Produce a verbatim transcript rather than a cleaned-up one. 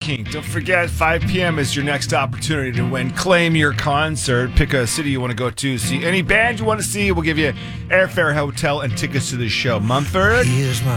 Kink. Don't forget, five p.m. is your next opportunity to win. Claim your concert. Pick a city you want to go to. See any band you want to see. We'll give you airfare, hotel, and tickets to the show. Mumford? Here's my